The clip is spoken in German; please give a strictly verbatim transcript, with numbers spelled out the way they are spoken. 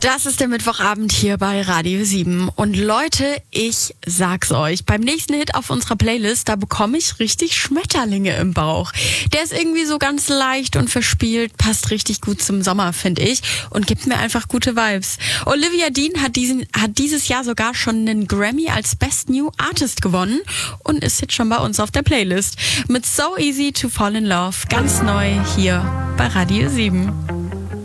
Das ist der Mittwochabend hier bei Radio sieben. Und Leute, ich sag's euch, beim nächsten Hit auf unserer Playlist, da bekomme ich richtig Schmetterlinge im Bauch. Der ist irgendwie so ganz leicht und verspielt, passt richtig gut zum Sommer, finde ich, und gibt mir einfach gute Vibes. Olivia Dean hat, diesen, hat dieses Jahr sogar schon einen Grammy als Best New Artist gewonnen und ist jetzt schon bei uns auf der Playlist. Mit So Easy to Fall in Love, ganz neu hier bei Radio sieben.